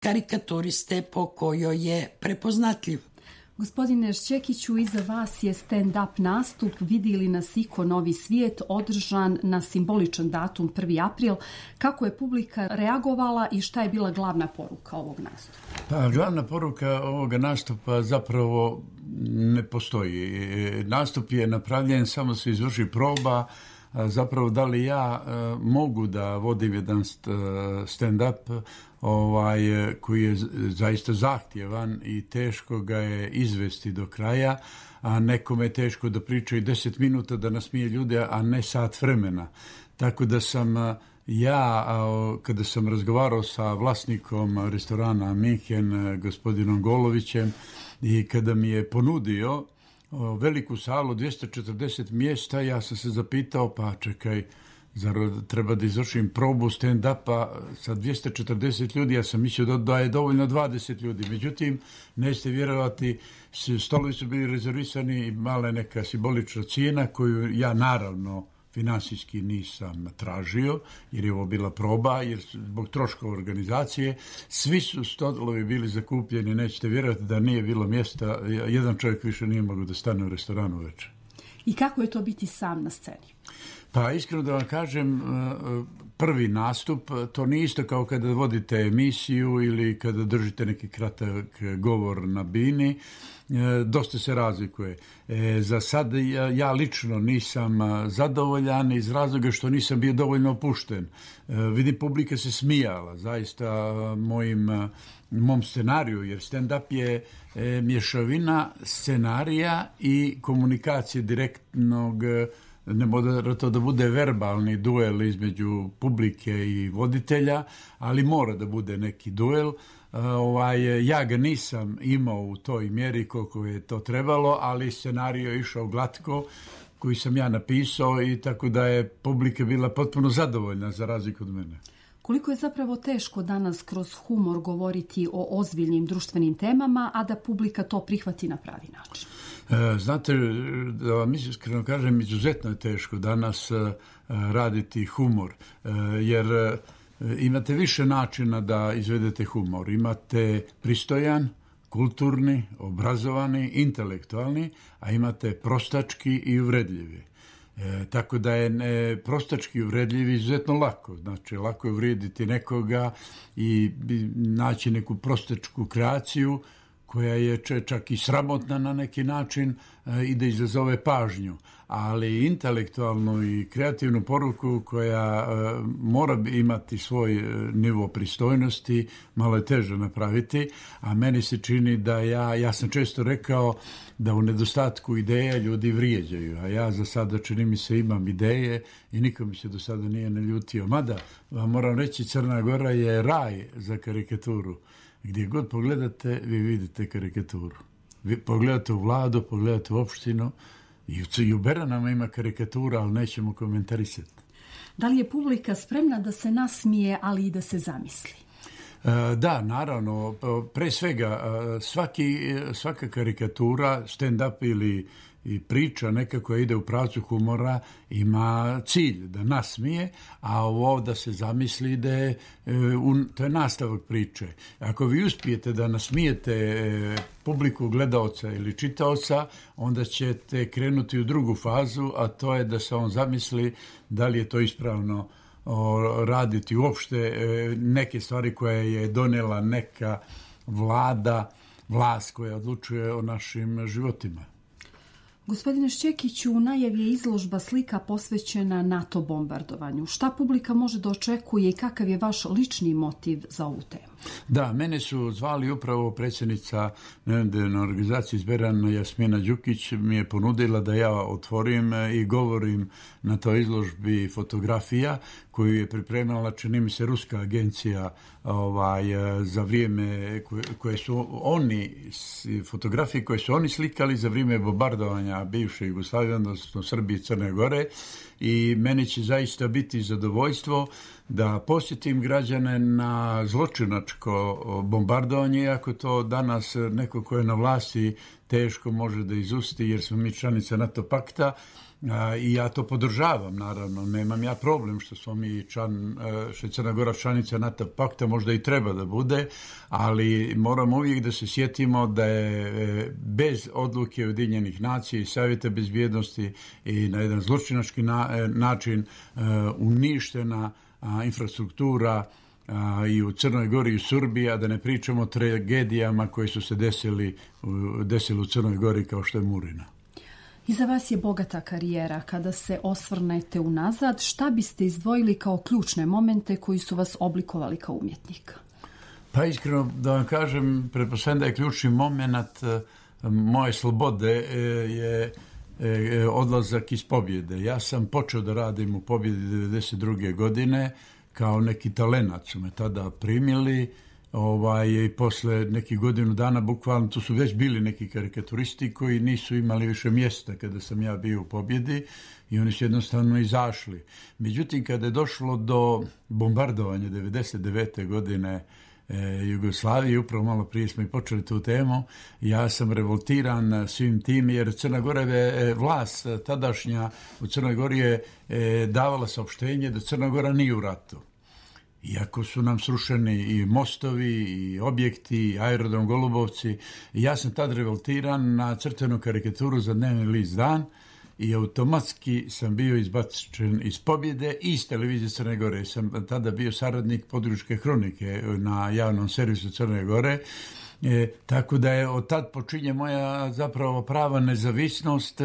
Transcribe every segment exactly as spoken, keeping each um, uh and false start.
karikaturiste po kojoj je prepoznatljiv. Gospodine Šćekiću, iza vas je stand-up nastup Vidi li nas iko novi svijet, održan na simboličan datum prvi april. Kako je publika reagovala i šta je bila glavna poruka ovog nastupa? Pa, glavna poruka ovoga nastupa zapravo ne postoji. Nastup je napravljen, samo se izvrši proba. Zapravo, da li ja uh, mogu da vodim jedan stand-up ovaj, koji je zaista zahtjevan i teško ga je izvesti do kraja, a nekome je teško da priča i deset minuta da nasmije ljude, a ne sat vremena. Tako da sam uh, ja, uh, kada sam razgovarao sa vlasnikom restorana Minhen, gospodinom Golovićem, i kada mi je ponudio veliku salu, dvjesto četrdeset mjesta, ja sam se zapitao, pa čekaj, zar treba da izvršim probu stand-upa sa dvjesto četrdeset ljudi, ja sam mislio da, da je dovoljno dvadeset ljudi. Međutim, nećete vjerovati, stolovi su bili rezervisani i mala je neka simbolična cijena koju ja naravno finansijski nisam tražio, jer je ovo bila proba, jer zbog troškova organizacije svi su stolovi bili zakupljeni, nećete vjerovati da nije bilo mjesta, jedan čovjek više nije mogao da stane u restoranu večer. I kako je to biti sam na sceni? Pa iskreno da vam kažem, prvi nastup, to nije isto kao kada vodite emisiju ili kada držite neki kratak govor na bini, dosta se razlikuje. E, za sad ja, ja lično nisam zadovoljan iz razloga što nisam bio dovoljno opušten. E, vidim, publika se smijala zaista mojim, mom scenariju, jer stand-up je e, mješavina scenarija i komunikacije direktnog, ne mora to da bude verbalni duel između publike i voditelja, ali mora da bude neki duel. Ovaj, ja ga nisam imao u toj mjeri koliko je to trebalo, ali scenario je išao glatko koji sam ja napisao i tako da je publika bila potpuno zadovoljna za razliku od mene. Koliko je zapravo teško danas kroz humor govoriti o ozbiljnim društvenim temama, a da publika to prihvati na pravi način? E, znate, da vam iskreno kažem, izuzetno je teško danas e, raditi humor, e, jer e, imate više načina da izvedete humor. Imate pristojan, kulturni, obrazovani, intelektualni, a imate prostački i uvredljivi. E, tako da je ne, prostački i uvredljivi izuzetno lako. Znači, lako je uvrijediti nekoga i naći neku prostačku kreaciju koja je čak i sramotna na neki način e, i da izazove pažnju. Ali intelektualnu i kreativnu poruku koja e, mora imati svoj e, nivo pristojnosti, malo je teže napraviti, a meni se čini da ja, ja sam često rekao da u nedostatku ideja ljudi vrijeđaju, a ja za sada, čini mi se, imam ideje i niko mi se do sada nije naljutio. Mada, vam moram reći, Crna Gora je raj za karikaturu. Gdje god pogledate, vi vidite karikaturu. Vi pogledate u vladu, pogledate u opštinu, i u Beranama ima karikatura, ali nećemo komentarisati. Da li je publika spremna da se nasmije, ali i da se zamisli? Da, naravno. Pre svega, svaki, svaka karikatura, stand-up ili i priča nekako ide u pravcu humora, ima cilj da nasmije, a ovo da se zamisli da je, to je nastavak priče. Ako vi uspijete da nasmijete publiku gledaoca ili čitaoca, onda ćete krenuti u drugu fazu, a to je da se on zamisli da li je to ispravno raditi uopšte neke stvari koje je donela neka vlada, vlast koja odlučuje o našim životima. Gospodine Šćekiću, u najavi je izložba slika posvećena NATO bombardovanju. Šta publika može da očekuje i kakav je vaš lični motiv za ovu temu? Da, mene su zvali upravo predsjednica nevladine organizacije iz Berana, Jasmina Đukić, mi je ponudila da ja otvorim i govorim na toj izložbi fotografija koju je pripremala, čini mi se, ruska agencija ovaj, za vrijeme koje, koje su oni, fotografije koje su oni slikali za vrijeme bombardovanja bivše Jugoslavije, odnosno Srbije i Crne Gore, i meni će zaista biti zadovoljstvo da posjetim građane na zločinačko bombardovanje, iako to danas neko ko je na vlasti teško može da izusti, jer smo mi članica NATO pakta, A, I ja to podržavam, naravno. Nemam ja problem što smo mi član, što je Crna Gora članica NATO pakta, možda i treba da bude, ali moramo uvijek da se sjetimo da je bez odluke Ujedinjenih nacija i Savjeta bezbjednosti i na jedan zločinački na, način uništena a, infrastruktura a, i u Crnoj Gori i u Srbiji, a da ne pričamo o tragedijama koje su se desili, desili u Crnoj Gori kao što je Murina. Iza vas je bogata karijera. Kada se osvrnete unazad, šta biste izdvojili kao ključne momente koji su vas oblikovali kao umjetnika? Pa iskreno da vam kažem, pretpostavljam da je ključni moment moje slobode je odlazak iz Pobjede. Ja sam počeo da radim u Pobjedi devedeset druge godine kao neki talenat, su me tada primili. Ovaj, i posle nekih godinu dana, bukvalno, tu su već bili neki karikaturisti koji nisu imali više mjesta kada sam ja bio u Pobjedi i oni su jednostavno izašli. Međutim, kada je došlo do bombardovanja devedeset devete godine e, Jugoslavije, upravo malo prije smo i počeli tu temu, ja sam revoltiran svim tim, jer Crna Gora je vlast tadašnja u Crnoj Gori je e, davala saopštenje da Crna Gora nije u ratu. Iako su nam srušeni i mostovi, i objekti, i aerodrom Golubovci. Ja sam tad revoltiran na crtenu karikaturu za dnevni list Dan i automatski sam bio izbačen iz Pobjede i iz televizije Crne Gore. Sam tada bio saradnik Područke hronike na javnom servisu Crne Gore. E, tako da je od tad počinje moja zapravo prava nezavisnost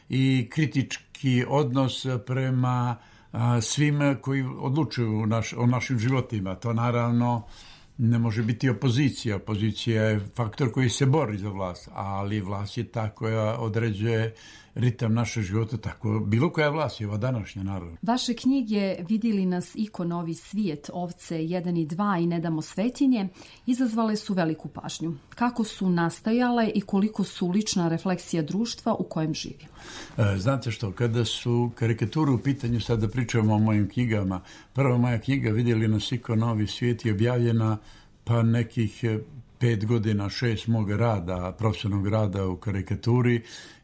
i kritički odnos prema svim koji odlučuju naš, o našim životima. To naravno ne može biti opozicija. Opozicija je faktor koji se bori za vlast, ali vlast je ta koja određuje ritam našeg života, tako bilo koja vlast je ova današnja, naravno. Vaše knjige Vidjeli nas iko novi svijet, Ovce jedan i dva i Ne damo svetinje izazvale su veliku pažnju. Kako su nastajale i koliko su lična refleksija društva u kojem živimo? Znate što, kada su karikature u pitanju, sad da pričamo o mojim knjigama, prva moja knjiga Vidjeli nas iko novi svijet je objavljena pa nekih pet godina, šest mog rada, profesionalnog rada u karikaturi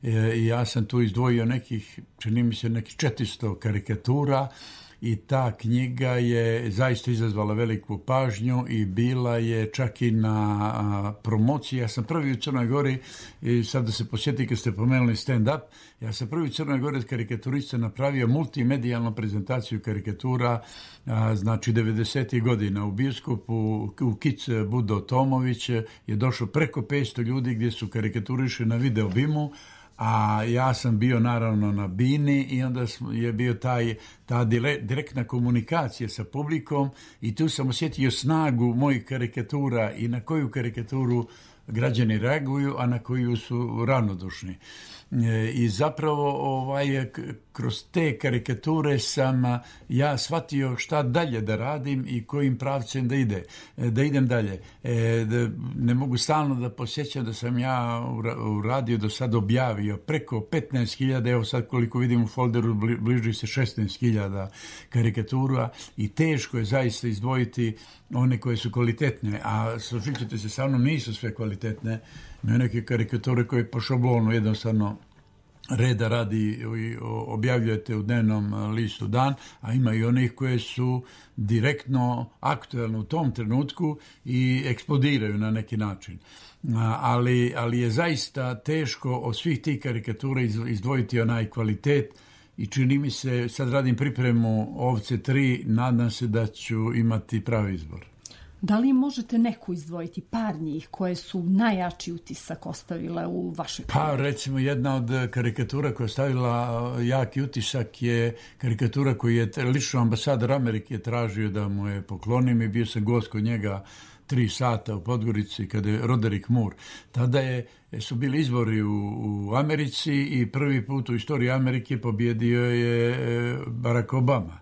i ja sam tu izdvojio nekih, čini mi se, nekih četiristo karikatura i ta knjiga je zaista izazvala veliku pažnju i bila je čak i na promociji. Ja sam prvi u Crnoj Gori, i sad da se posjeti kad ste pomenuli stand-up, ja sam prvi u Crnoj Gori od karikaturista napravio multimedijalnu prezentaciju karikatura, a, znači devedesetih godina u bioskopu u Kic Budo Tomović je došlo preko petsto ljudi gdje su karikaturiše na video bimu, a ja sam bio naravno na bini i onda je bio taj, ta direktna komunikacija sa publikom i tu sam osjetio snagu mojih karikatura i na koju karikaturu građani reaguju, a na koju su ravnodušni. I zapravo ovaj, kroz te karikature sam ja shvatio šta dalje da radim i kojim pravcem da ide, da idem dalje. E, da, ne mogu stalno da posjećam da sam ja u radiju do sad objavio preko petnaest hiljada, evo sad koliko vidim u folderu bliži se šesnaest hiljada karikatura i teško je zaista izdvojiti one koje su kvalitetne, a složit ćete se sa mnom, nisu sve kvalitetne. Ima neke karikature koje po šablonu jednostavno reda radi i objavljujete u dnevnom listu Dan, a ima i onih koje su direktno aktualne u tom trenutku i eksplodiraju na neki način. Ali, ali je zaista teško od svih tih karikatura izdvojiti onaj kvalitet i čini mi se, sad radim pripremu Ovce tri, nadam se da ću imati pravi izbor. Da li možete neku izdvojiti, par njih koje su najjači utisak ostavile u vašoj karijeri? Pa recimo jedna od karikatura koja je ostavila jaki utisak je karikatura koju je lično ambasador Amerike tražio da mu je poklonim i bio sam gost kod njega tri sata u Podgorici kada je Roderick Moore. Tada je, su bili izbori u, u Americi i prvi put u istoriji Amerike pobjedio je Barack Obama.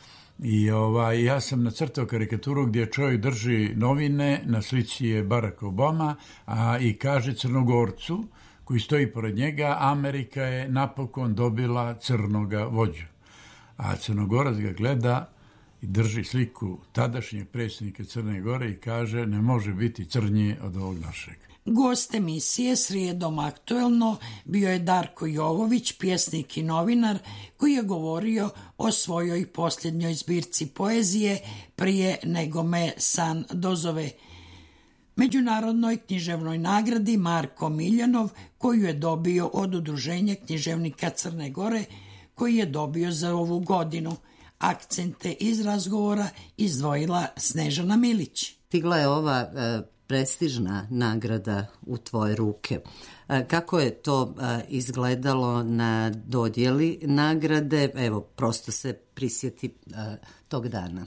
I ovaj, ja sam nacrtao karikaturu gdje čovjek drži novine, na slici je Barack Obama, a i kaže Crnogorcu koji stoji pored njega, Amerika je napokon dobila crnoga vođu. A Crnogorac ga gleda i drži sliku tadašnjeg predsjednika Crne Gore i kaže ne može biti crnji od ovog našeg. Gost emisije Srijedom aktuelno bio je Darko Jovović, pjesnik i novinar, koji je govorio o svojoj posljednjoj zbirci poezije Prije nego me san dozove, međunarodnoj književnoj nagradi Marko Miljanov, koju je dobio od Udruženja književnika Crne Gore, koji je dobio za ovu godinu. Akcente iz razgovora izdvojila Snežana Milić. Stigla je ova e, prestižna nagrada u tvoje ruke. E, kako je to e, izgledalo na dodjeli nagrade? Evo, prosto se prisjeti e, tog dana.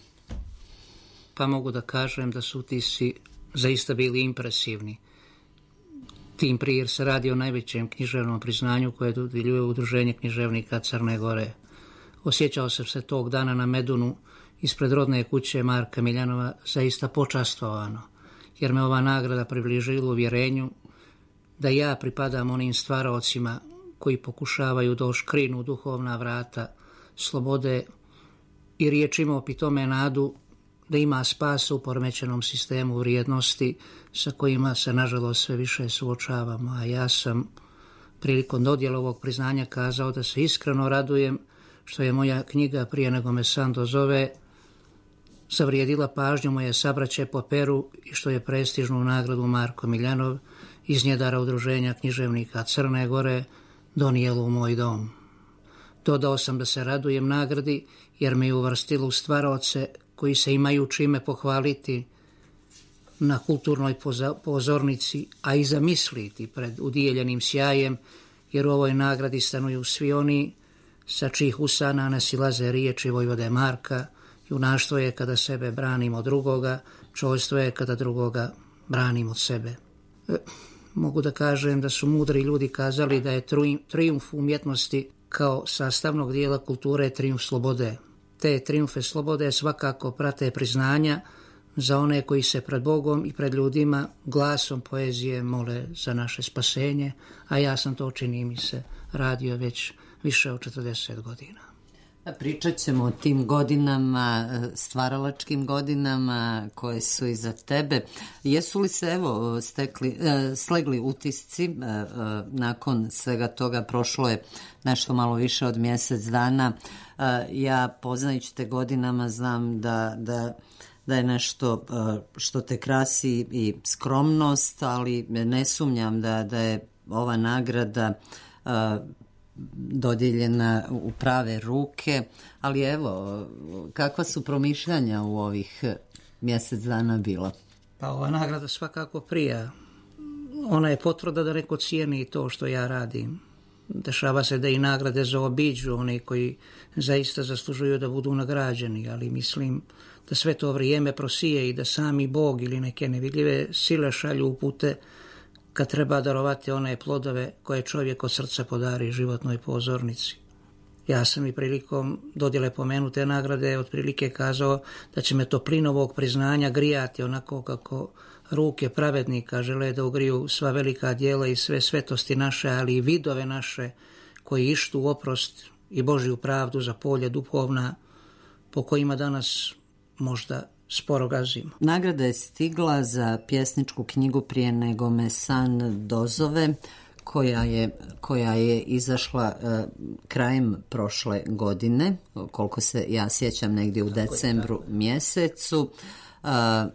Pa mogu da kažem da su utisci zaista bili impresivni. Tim prije jer se radi o najvećem književnom priznanju koje dodjeljuje Udruženje književnika Crne Gore. Osjećao sam se tog dana na Medunu ispred rodne kuće Marka Miljanova zaista počastvovano, jer me ova nagrada približila uvjerenju da ja pripadam onim stvaraocima koji pokušavaju da oškrinu duhovna vrata slobode i riječima opitome nadu da ima spasa u poremećenom sistemu vrijednosti sa kojima se nažalost sve više suočavamo. A ja sam prilikom dodjela ovog priznanja kazao da se iskreno radujem što je moja knjiga Prije nego me san dozove zavrijedila pažnju moje sabraće po peru i što je prestižnu nagradu Marko Miljanov iz njedara Udruženja književnika Crne Gore donijelo u moj dom. Dodao sam da se radujem nagradi jer me je uvrstilo u stvaraoce koji se imaju čime pohvaliti na kulturnoj pozornici, a i zamisliti pred udijeljenim sjajem, jer u ovoj nagradi stanuju svi oni sa čijih usana nasilaze riječi vojvode Marka. Junaštvo je kada sebe branimo od drugoga, čojstvo je kada drugoga branimo od sebe. E, mogu da kažem da su mudri ljudi kazali da je trijumf umjetnosti kao sastavnog dijela kulture trijumf slobode. Te trijumfe slobode svakako prate priznanja za one koji se pred Bogom i pred ljudima glasom poezije mole za naše spasenje, a ja sam to, čini mi se, radio već više od četrdeset godina. Pričat ćemo o tim godinama, stvaralačkim godinama koje su iza tebe. Jesu li se evo stekli, slegli utisci nakon svega toga? Prošlo je nešto malo više od mjesec dana. Ja poznajući te godinama znam da, da, da je nešto što te krasi i skromnost, ali ne sumnjam da, da je ova nagrada dodijeljena u prave ruke, ali evo, kakva su promišljanja u ovih mjesec dana bila? Pa ova nagrada svakako prija. Ona je potvrda da neko cijeni to što ja radim. Dešava se da i nagrade zaobiđu one koji zaista zaslužuju da budu nagrađeni, ali mislim da sve to vrijeme prosije i da sami Bog ili neke nevidljive sile šalju upute kad treba darovati one plodove koje čovjek od srca podari životnoj pozornici. Ja sam i prilikom dodjele pomenute nagrade otprilike kazao da će me toplina ovog priznanja grijati onako kako ruke pravednika žele da ugriju sva velika djela i sve svetosti naše, ali i vidove naše koji ištu oprost i Božju pravdu za polje duhovna po kojima danas možda sporo gazimo. Nagrada je stigla za pjesničku knjigu Prije nego me san dozove, koja je, koja je izašla uh, krajem prošle godine, koliko se ja sjećam, negdje u decembru mjesecu. Uh,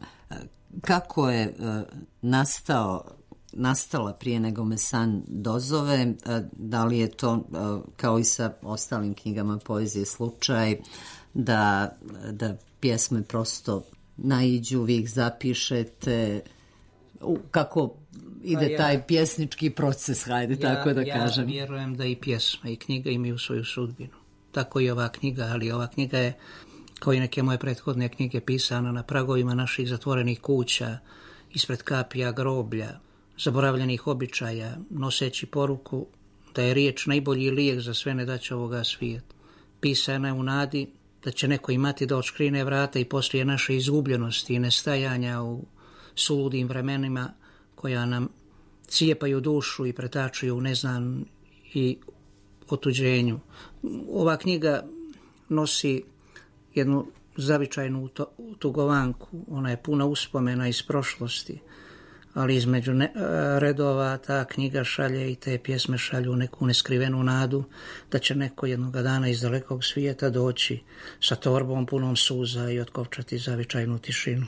kako je uh, nastao nastala Prije nego me san dozove? Uh, da li je to, uh, kao i sa ostalim knjigama poezije, slučaj da, da pjesme prosto naiđu, vi ih zapišete, kako ide ja, taj pjesnički proces, hajde ja, tako da ja kažem. Ja vjerujem da i pjesma i knjiga imaju svoju sudbinu. Tako i ova knjiga, ali ova knjiga je, kao i neke moje prethodne knjige, pisana na pragovima naših zatvorenih kuća, ispred kapija groblja, zaboravljenih običaja, noseći poruku da je riječ najbolji lijek za sve nedaće ovoga svijeta. Pisana je u nadi da će neko imati da odškrine vrata i poslije naše izgubljenosti i nestajanja u suludim vremenima koja nam cijepaju dušu i pretačuju u neznan i otuđenju. Ova knjiga nosi jednu zavičajnu tugovanku, ona je puna uspomena iz prošlosti, ali između ne, redova ta knjiga šalje i te pjesme šalju neku neskrivenu nadu da će neko jednoga dana iz dalekog svijeta doći sa torbom punom suza i otkopčati zavičajnu tišinu.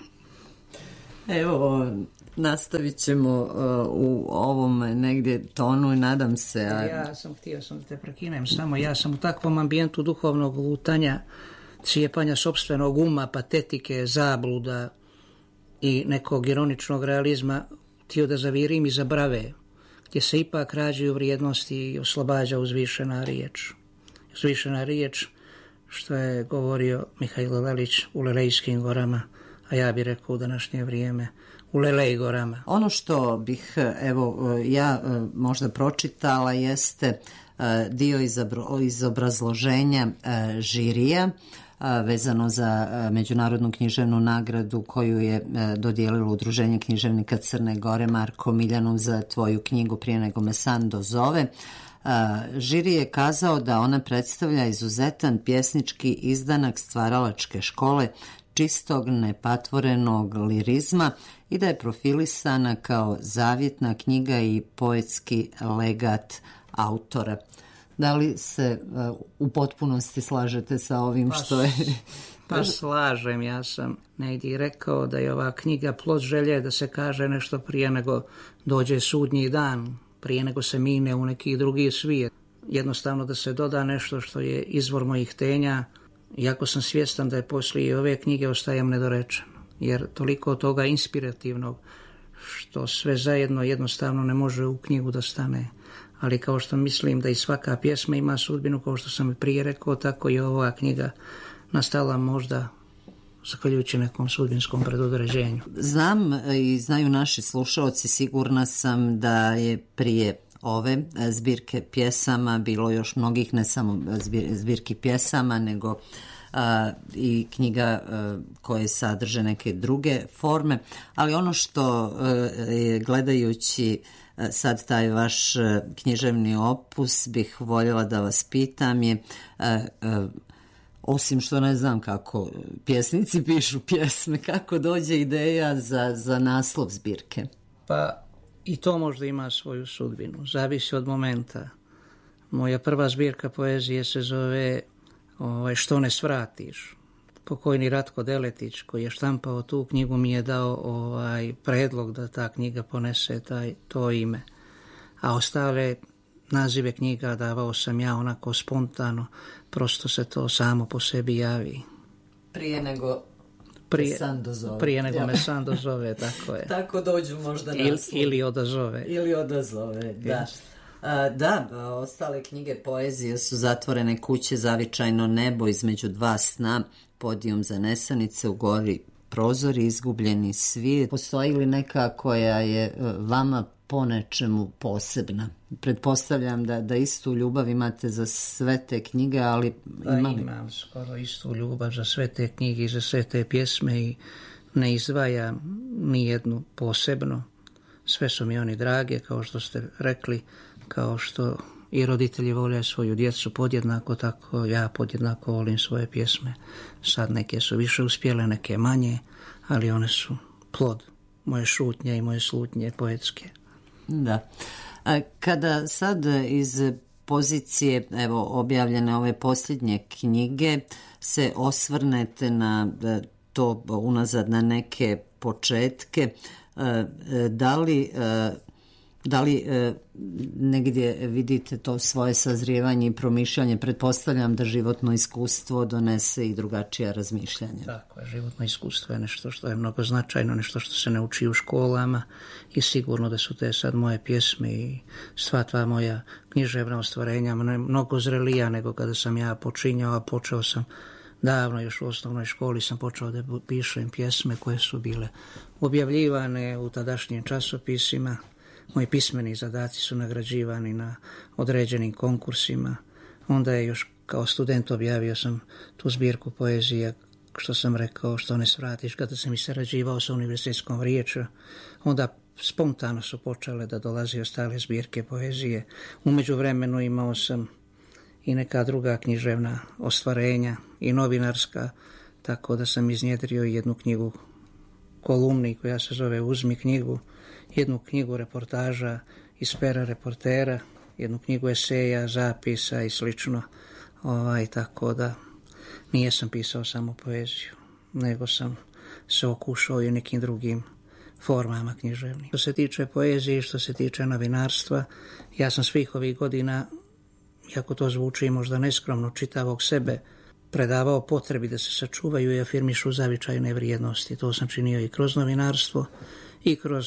Evo, nastavit ćemo uh, u ovom negdje tonu i nadam se... A... Ja sam htio sam da te prekinem, samo ja sam u takvom ambijentu duhovnog lutanja, cijepanja sopstvenog uma, patetike, zabluda i nekog ironičnog realizma htio da zavirim i zabrave, gdje se ipak rađaju vrijednosti i oslobađa uzvišena riječ. Uzvišena riječ, što je govorio Mihajlo Lelić u Lelejskim gorama, a ja bih rekao u današnje vrijeme u Lelej gorama. Ono što bih evo ja možda pročitala jeste dio iz obrazloženja žirija vezano za međunarodnu književnu nagradu koju je dodijelilo Udruženje književnika Crne Gore Marko Miljanov za tvoju knjigu Prije nego me san dozove. Žiri je kazao da ona predstavlja izuzetan pjesnički izdanak stvaralačke škole, čistog, nepatvorenog lirizma i da je profilisana kao zavjetna knjiga i poetski legat autora. Da li se uh, u potpunosti slažete sa ovim pa, što je... Pa slažem, ja sam negdje rekao da je ova knjiga plod želje da se kaže nešto prije nego dođe sudnji dan, prije nego se mine u neki drugi svijet. Jednostavno da se doda nešto što je izvor mojih htenja, iako sam svjestan da je poslije ove knjige ostajem nedorečen, jer toliko toga inspirativnog što sve zajedno jednostavno ne može u knjigu da stane. Ali kao što mislim da i svaka pjesma ima sudbinu, kao što sam i prije rekao, tako i ova knjiga nastala možda zahvaljujući nekom sudbinskom predodređenju. Znam i znaju naši slušalci, sigurna sam da je prije ove zbirke pjesama bilo još mnogih, ne samo zbirki pjesama, nego a, i knjiga a, koje sadrže neke druge forme, ali ono što a, je gledajući a, sad taj vaš a, književni opus bih voljela da vas pitam je a, a, osim što ne znam kako pjesnici pišu pjesme, kako dođe ideja za, za naslov zbirke? Pa i to možda ima svoju sudbinu, zavisi od momenta. Moja prva zbirka poezije se zove ovaj, Što ne svratiš. Pokojni Ratko Deletić, koji je štampao tu knjigu, mi je dao ovaj, predlog da ta knjiga ponese taj, to ime. A ostale nazive knjiga davao sam ja onako spontano, prosto se to samo po sebi javi. Prije nego... Prije, san dozove. Prije nego me san dozove, tako je. Tako dođu možda Il, naslov. Ili odazove. Ili odazove, da. A, da, ostale knjige poezije su Zatvorene kuće, Zavičajno nebo, Između dva sna, Podijum za nesanice, U gori prozori, Izgubljeni svijet. Postoji li neka koja je vama po nečemu posebna? Pretpostavljam da, da istu ljubav imate za sve te knjige, ali ima li... Imam skoro istu ljubav za sve te knjige i za sve te pjesme i ne izdvajam ni jednu posebno. Sve su mi oni drage, kao što ste rekli, kao što i roditelji vole svoju djecu podjednako, tako ja podjednako volim svoje pjesme. Sad neke su više uspjele, neke manje, ali one su plod moje šutnje i moje slutnje poetske. Da. Kada sad iz pozicije evo objavljene ove posljednje knjige se osvrnete na to unazad na neke početke, da li, da li negdje vidite to svoje sazrijevanje i promišljanje? Pretpostavljam da životno iskustvo donese i drugačija razmišljanja. Tako je, životno iskustvo je nešto što je mnogo značajno, nešto što se ne uči u školama i sigurno da su te sad moje pjesme i sva tva moja književna ostvarenja mnogo zrelija nego kada sam ja počinjao, a počeo sam davno, još u osnovnoj školi sam počeo da pišem pjesme koje su bile objavljivane u tadašnjim časopisima. Moji pismeni zadaci su nagrađivani na određenim konkursima. Onda je još kao student objavio sam tu zbirku poezije, što sam rekao, Što ne svratiš, kada sam i sarađivao sa univerzitetskom riječju. Onda spontano su počele da dolazi ostale zbirke poezije. U međuvremenu imao sam i neka druga književna ostvarenja i novinarska, tako da sam iznjedrio jednu knjigu kolumni koja se zove Uzmi knjigu, jednu knjigu reportaža iz pera reportera, jednu knjigu eseja, zapisa i slično. Ovaj, tako da nije sam pisao samo poeziju, nego sam se okušao i nekim drugim formama književnim. Što se tiče poezije, što se tiče novinarstva, ja sam svih ovih godina, iako to zvuči možda neskromno, čitavog sebe, predavao potrebi da se sačuvaju i afirmišu zavičajne vrijednosti. To sam činio i kroz novinarstvo i kroz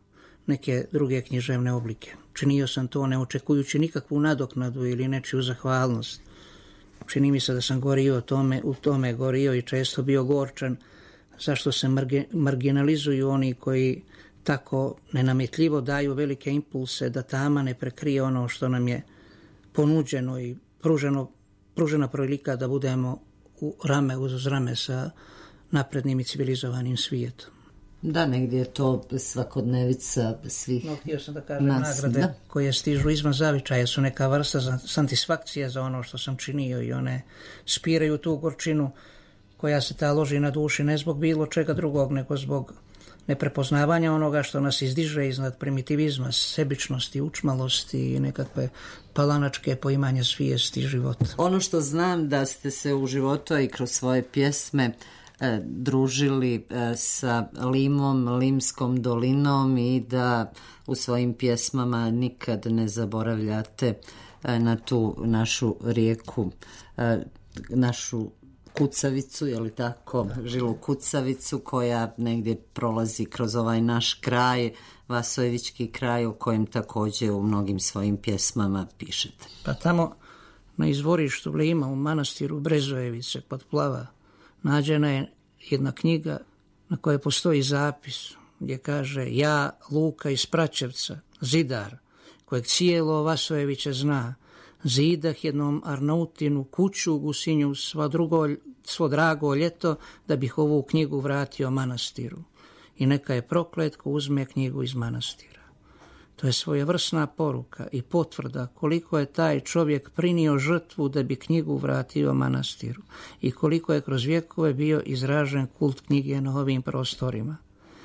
neke druge književne oblike. Činio sam to ne očekujući nikakvu nadoknadu ili nečiju zahvalnost. Čini mi se da sam gorio tome, u tome gorio i često bio gorčan zašto se marginalizuju oni koji tako nenametljivo daju velike impulse da tama ne prekrije ono što nam je ponuđeno i pruženo, pružena prilika da budemo u rame uz rame sa naprednim i civilizovanim svijetom. Da, negdje je to svakodnevica svih no, htio sam da kažem, nas, nagrade da. koje stižu izvan zavičaja su neka vrsta za satisfakcije za ono što sam činio i one spiraju tu gorčinu koja se ta loži na duši ne zbog bilo čega drugog, nego zbog neprepoznavanja onoga što nas izdiže iznad primitivizma, sebičnosti, učmalosti i nekakve palanačke poimanje svijesti života. Ono što znam da ste se u životu i kroz svoje pjesme e, družili e, sa Limom, Limskom dolinom i da u svojim pjesmama nikad ne zaboravljate e, na tu našu rijeku, e, našu Kucavicu, je li tako, Žilu Kucavicu koja negdje prolazi kroz ovaj naš kraj, Vasojevički kraj o kojem također u mnogim svojim pjesmama pišete. Pa tamo na izvorištu Lima u manastiru Brezojevice kod Plava nađena je jedna knjiga na kojoj postoji zapis gdje kaže: ja, Luka iz Praćevca, zidar, kojeg cijelo Vasojeviće zna, zidah jednom Arnautinu kuću u Gusinju svo, drugo, svo drago ljeto da bih ovu knjigu vratio manastiru. I neka je proklet ko uzme knjigu iz manastira. To je svojevrsna poruka i potvrda koliko je taj čovjek prinio žrtvu da bi knjigu vratio manastiru i koliko je kroz vjekove bio izražen kult knjige na ovim prostorima.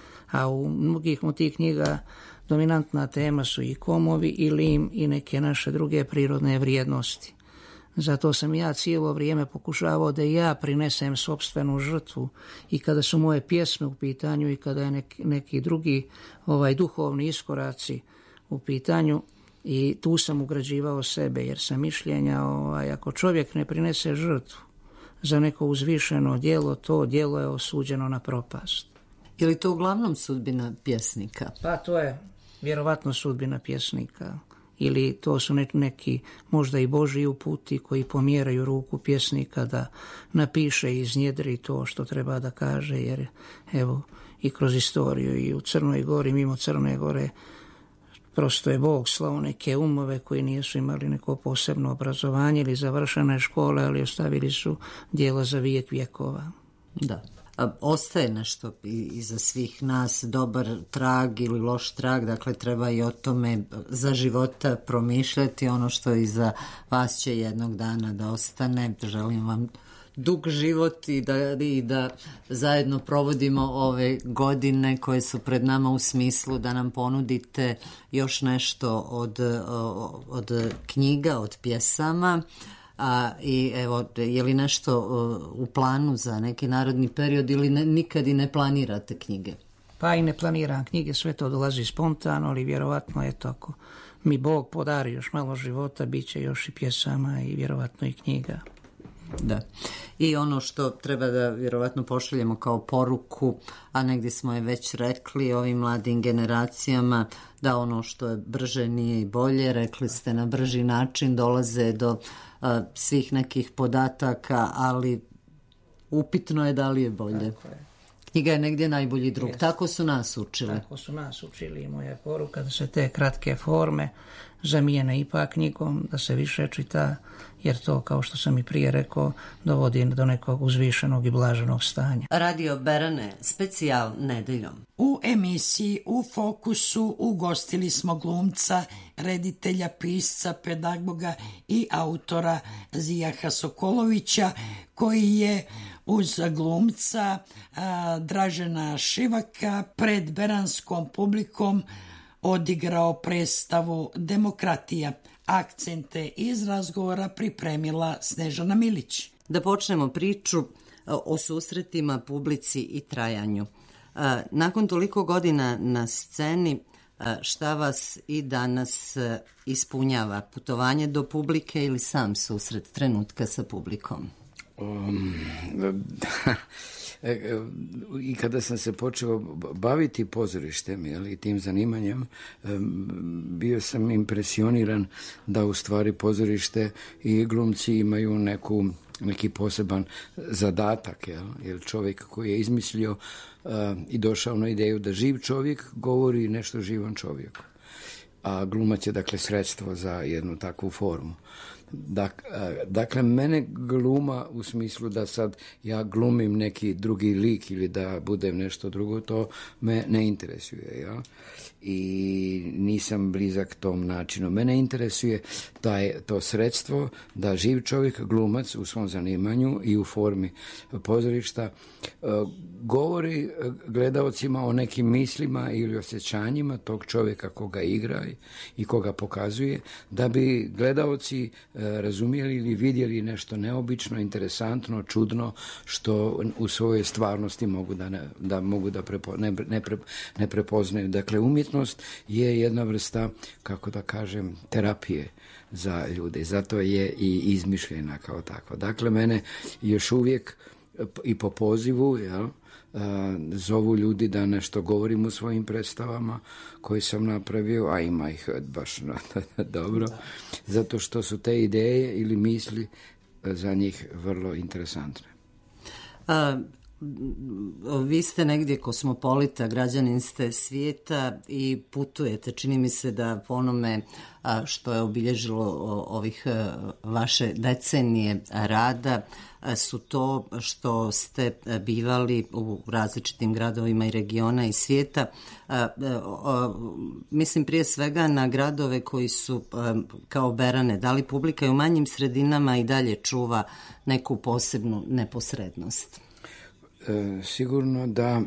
A u mnogih mu tih knjiga dominantna tema su i komovi i lim i neke naše druge prirodne vrijednosti. Zato sam ja cijelo vrijeme pokušavao da ja prinesem sopstvenu žrtvu i kada su moje pjesme u pitanju i kada je neki, neki drugi ovaj, duhovni iskoraci u pitanju, i tu sam ugrađivao sebe jer sam mišljenja ovaj, ako čovjek ne prinese žrtvu za neko uzvišeno djelo, to djelo je osuđeno na propast. Je li to uglavnom sudbina pjesnika? Pa to je vjerovatno sudbina pjesnika. Ili to su neki možda i Božji uputi koji pomjeraju ruku pjesnika da napiše i iznjedri to što treba da kaže, jer evo i kroz istoriju i u Crnoj Gori, mimo Crne Gore, prosto je Bog slao neke umove koji nisu imali neko posebno obrazovanje ili završene škole, ali ostavili su djela za vijek vjekova. Da. A ostaje nešto iza svih nas, dobar trag ili loš trag, dakle treba i o tome za života promišljati. Ono što iza vas će jednog dana da ostane. Želim vam dug život i da, i da zajedno provodimo ove godine koje su pred nama u smislu da nam ponudite još nešto od, od knjiga, od pjesama. A, i evo, je li nešto uh, u planu za neki narodni period ili ne, nikad i ne planirate knjige? Pa i ne planiram knjige, sve to dolazi spontano, ali vjerovatno je to ako mi Bog podari još malo života, bit će još i pjesama i vjerovatno i knjiga. Da. I ono što treba da vjerovatno pošaljemo kao poruku, a negdje smo je već rekli ovim mladim generacijama, da ono što je brže nije i bolje, rekli ste na brži način dolaze do uh, svih nekih podataka, ali upitno je da li je bolje. Tako je. Knjiga je negdje najbolji drug. Jest. Tako su nas učili. Tako su nas učili i moja poruka da se te kratke forme zamijene ipak knjigom, da se više čita, jer to, kao što sam i prije rekao, dovodi do nekog uzvišenog i blaženog stanja. Radio Berane, specijal nedeljom. U emisiji U fokusu ugostili smo glumca, reditelja, pisca, pedagoga i autora Zijaha Sokolovića, koji je uz glumca Dražena Šivaka pred beranskom publikom odigrao predstavu Demokratija. Akcente iz razgovora pripremila Snežana Milić. Da počnemo priču o susretima, publici i trajanju. Nakon toliko godina na sceni, šta vas i danas ispunjava? Putovanje do publike ili sam susret trenutka sa publikom? Um, I kada sam se počeo baviti pozorištem, jel, i tim zanimanjem, bio sam impresioniran da u stvari pozorište i glumci imaju neku, neki poseban zadatak, jel, jer čovjek koji je izmislio uh, i došao na ideju da živ čovjek govori nešto živom čovjeku. A glumac je dakle sredstvo za jednu takvu formu. Dak, dakle, mene gluma u smislu da sad ja glumim neki drugi lik ili da budem nešto drugo, to me ne interesuje. Ja? I nisam blizak tom načinu. Mene interesuje taj, to sredstvo da živ čovjek, glumac u svom zanimanju i u formi pozorišta govori gledaocima o nekim mislima ili osjećanjima tog čovjeka koga igra i koga pokazuje, da bi gledaoci razumjeli ili vidjeli nešto neobično, interesantno, čudno, što u svojoj stvarnosti mogu da ne, da mogu da prepo, ne, ne, pre, ne prepoznaju. Dakle, umjetnost je jedna vrsta, kako da kažem, terapije za ljude. Zato je i izmišljena kao tako. Dakle, mene još uvijek i po pozivu, jel, zovu ljudi da nešto govorim u svojim predstavama koje sam napravio, a ima ih baš dobro, zato što su te ideje ili misli za njih vrlo interesantne. A, vi ste negdje kosmopolita, građanin ste svijeta i putujete. Čini mi se da po onome što je obilježilo ovih vaše decenije rada su to što ste bivali u različitim gradovima i regiona i svijeta. Mislim prije svega na gradove koji su kao Berane. Da li publika i u manjim sredinama i dalje čuva neku posebnu neposrednost? Sigurno da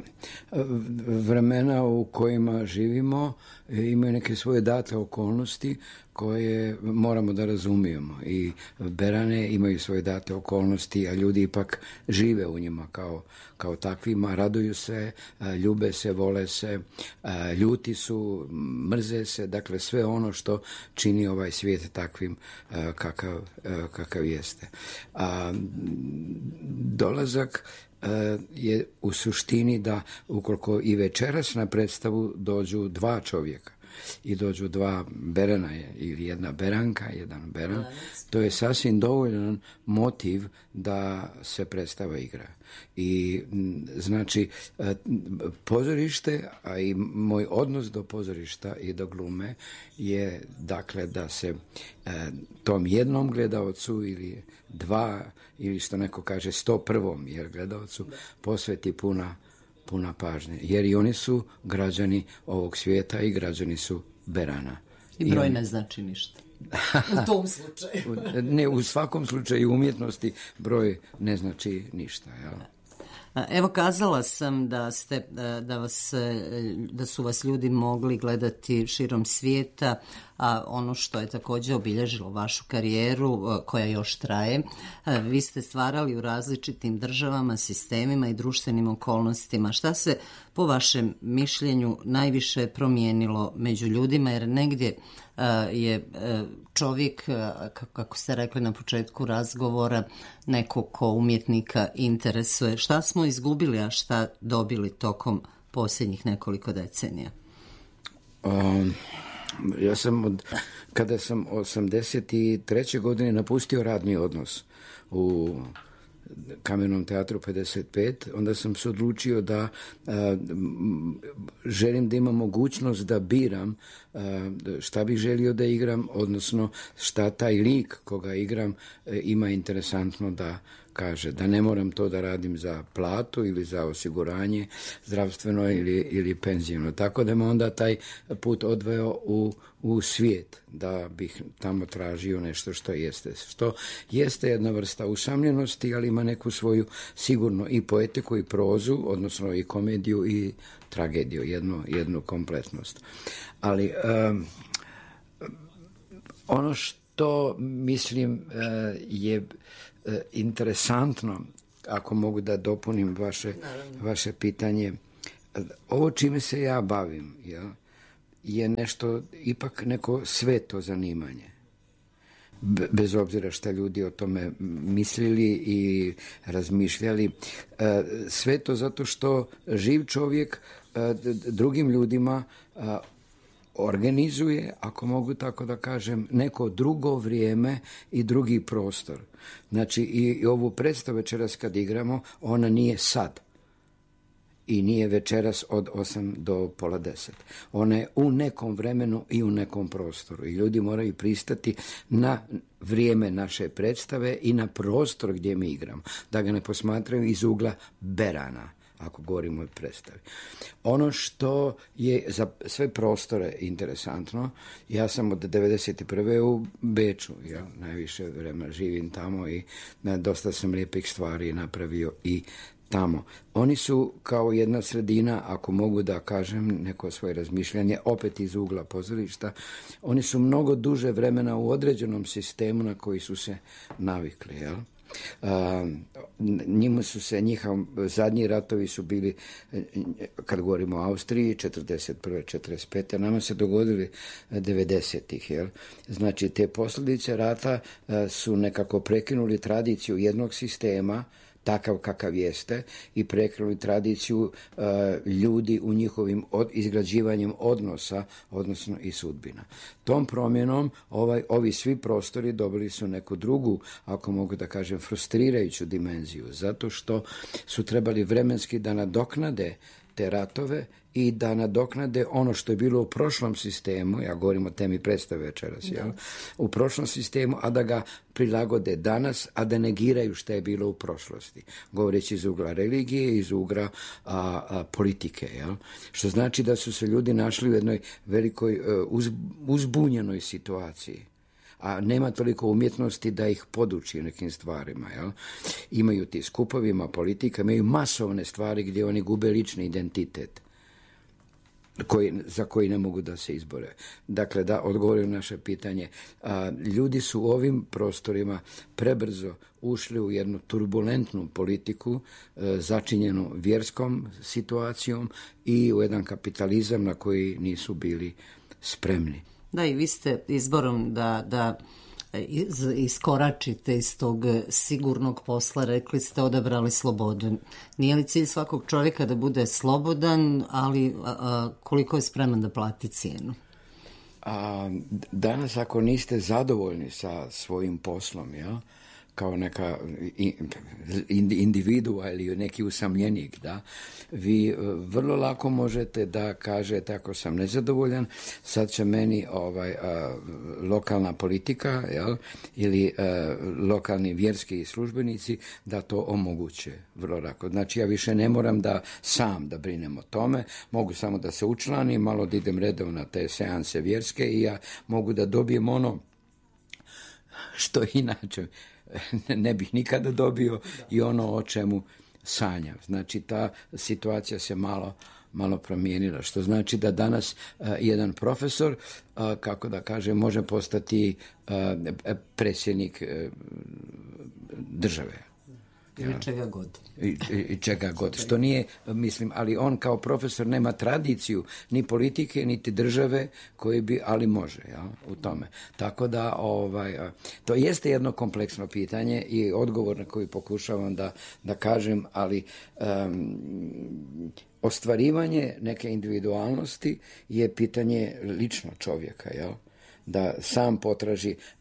vremena u kojima živimo imaju neke svoje date okolnosti koje moramo da razumijemo. I Berane imaju svoje date okolnosti, a ljudi ipak žive u njima kao, kao takvima, raduju se, ljube se, vole se, ljuti su, mrze se, dakle sve ono što čini ovaj svijet takvim kakav, kakav jeste. A dolazak je u suštini da ukoliko i večeras na predstavu dođu dva čovjeka i dođu dva Berana ili jedna Beranka, jedan Beran, to je sasvim dovoljan motiv da se predstava igra. I znači pozorište, a i moj odnos do pozorišta i do glume je dakle da se tom jednom gledaocu ili dva ili što neko kaže sto prvom jer gledaocu posveti puna puna pažnje, jer i oni su građani ovog svijeta i građani su Berana. I broj I on... ne znači ništa. U tom slučaju. Ne, u svakom slučaju umjetnosti broj ne znači ništa. Jel? Evo, kazala sam da ste, da vas, da su vas ljudi mogli gledati širom svijeta, a ono što je također obilježilo vašu karijeru, koja još traje, vi ste stvarali u različitim državama, sistemima i društvenim okolnostima. Šta se po vašem mišljenju najviše promijenilo među ljudima, jer negdje je čovjek, kako ste rekli na početku razgovora, neko ko umjetnika interesuje. Šta smo izgubili, a šta dobili tokom posljednjih nekoliko decenija? Um, ja sam od, kada sam osamdeset treće godine napustio radni odnos u Kamenom teatru pedeset pet, onda sam se odlučio da a, želim da imam mogućnost da biram a, šta bih želio da igram, odnosno šta taj lik koga igram a, ima interesantno da kaže, da ne moram to da radim za platu ili za osiguranje zdravstveno ili, ili penzijno. Tako da me onda taj put odveo u, u svijet, da bih tamo tražio nešto što jeste. Što jeste jedna vrsta usamljenosti, ali ima neku svoju sigurno i poetiku i prozu, odnosno i komediju i tragediju, jednu, jednu kompletnost. Ali um, ono što mislim je interesantno, ako mogu da dopunim vaše, vaše pitanje, ovo čime se ja bavim ja, je nešto, ipak neko sveto zanimanje. Bez obzira šta ljudi o tome mislili i razmišljali. Sveto zato što živ čovjek drugim ljudima organizuje, ako mogu tako da kažem, neko drugo vrijeme i drugi prostor. Znači i, i ovu predstavu večeras kad igramo, ona nije sad. I nije večeras od osam do pola deset. Ona je u nekom vremenu i u nekom prostoru. I ljudi moraju pristati na vrijeme naše predstave i na prostor gdje mi igramo. Da ga ne posmatraju iz ugla Berana, ako govorimo o predstavi. Ono što je za sve prostore interesantno, ja sam od devedeset prve u Beču, ja najviše vremena živim tamo i dosta sam lijepih stvari napravio i tamo. Oni su kao jedna sredina, ako mogu da kažem neko svoje razmišljanje, opet iz ugla pozorišta, oni su mnogo duže vremena u određenom sistemu na koji su se navikli, jel? Uh, njima su se, njihov zadnji ratovi su bili, kad govorimo o Austriji, četrdeset prve četrdeset pete nama se dogodili devedesetih. Jel? Znači, te posljedice rata uh, su nekako prekinuli tradiciju jednog sistema, takav kakav jeste, i prekinuli tradiciju uh, ljudi u njihovim od, izgrađivanjem odnosa, odnosno i sudbina. Tom promjenom ovaj, ovi svi prostori dobili su neku drugu, ako mogu da kažem, frustrirajuću dimenziju, zato što su trebali vremenski da nadoknade te ratove i da nadoknade ono što je bilo u prošlom sistemu, ja govorim o temi predstave večeras, jel? U prošlom sistemu, a da ga prilagode danas, a da negiraju što je bilo u prošlosti. Govoreći iz ugla religije, iz ugla a, a, politike, jel? Što znači da su se ljudi našli u jednoj velikoj uz, uzbunjenoj situaciji. A nema toliko umjetnosti da ih poduči nekim stvarima. Jel? Imaju ti skupovima, politika, imaju masovne stvari gdje oni gube lični identitet koji, za koji ne mogu da se izbore. Dakle, da odgovorim naše pitanje, a, ljudi su u ovim prostorima prebrzo ušli u jednu turbulentnu politiku a, začinjenu vjerskom situacijom i u jedan kapitalizam na koji nisu bili spremni. Da, i vi ste izborom da, da iskoračite iz tog sigurnog posla, rekli ste, odabrali slobodu. Nije li cilj svakog čovjeka da bude slobodan, ali a, a, koliko je spreman da plati cijenu? A, danas ako niste zadovoljni sa svojim poslom, ja, kao neka individua ili neki usamljenik, da, vi vrlo lako možete da kažete, ako sam nezadovoljan, sad će meni ovaj, a, lokalna politika, jel, ili a, lokalni vjerski službenici da to omoguće vrlo lako. Znači, ja više ne moram da sam da brinem o tome, mogu samo da se učlanim, malo da idem redom na te seanse vjerske i ja mogu da dobijem ono što inače ne bih nikada dobio i ono o čemu sanjam. Znači, ta situacija se malo, malo promijenila, što znači da danas uh, jedan profesor, uh, kako da kažem, može postati uh, predsjednik uh, države. Ili čega god. I, i čega god. Što nije, mislim, ali on kao profesor nema tradiciju ni politike, niti države koji bi, ali može, ja, u tome. Tako da, ovaj, to jeste jedno kompleksno pitanje i odgovor na koji pokušavam da, da kažem, ali um, ostvarivanje neke individualnosti je pitanje lično čovjeka, jel? Da sam potraži i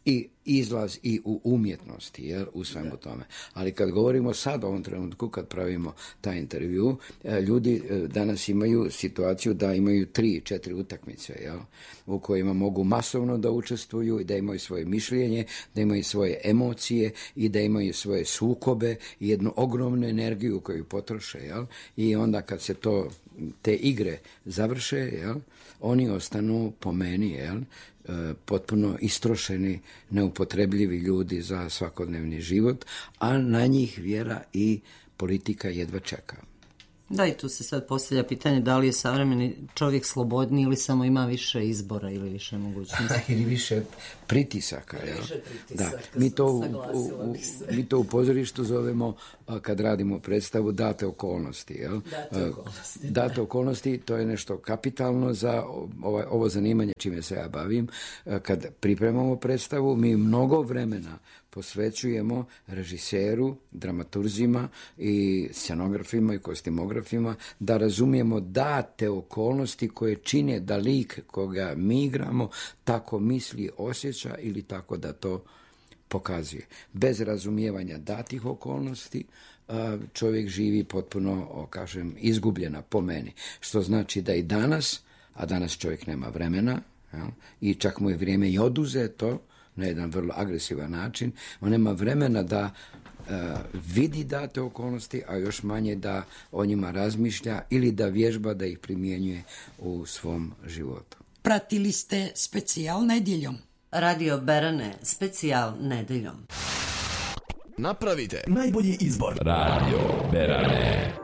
izlaz i u umjetnosti, jel, u svemu tome. Ali kad govorimo sad u ovom trenutku, kad pravimo taj intervju, ljudi danas imaju situaciju da imaju tri, četiri utakmice, jel, u kojima mogu masovno da učestvuju i da imaju svoje mišljenje, da imaju svoje emocije i da imaju svoje sukobe i jednu ogromnu energiju koju potroše, jel, i onda kad se to, te igre završe, jel, oni ostanu po meni, jel, potpuno istrošeni, neupotrebljivi ljudi za svakodnevni život, a na njih vjera i politika jedva čeka. Da, i tu se sad postavlja pitanje da li je savremeni čovjek slobodniji ili samo ima više izbora ili više mogućnosti. Ili više pritisaka. Ili više pritisaka, da. Mi to u, u, u, mi to u pozorištu zovemo, kad radimo predstavu, date okolnosti. Jel? Date okolnosti. Date okolnosti, to je nešto kapitalno za ovo, ovo zanimanje čime se ja bavim. Kad pripremamo predstavu, mi mnogo vremena posvećujemo režiseru, dramaturzima i scenografima i kostimografima da razumijemo date okolnosti koje čine da lik koga mi igramo tako misli, osjeća ili tako da to pokazuje. Bez razumijevanja datih okolnosti čovjek živi potpuno, kažem, izgubljena po meni. Što znači da i danas, a danas čovjek nema vremena, jel, i čak mu je vrijeme i oduzeto, na jedan vrlo agresivan način, on nema vremena da uh, vidi date okolnosti, a još manje da o njima razmišlja ili da vježba da ih primjenjuje u svom životu. Pratili ste specijal nedjeljom. Radio Berane, specijal nedeljom. Napravite najbolji izbor. Radio Berane.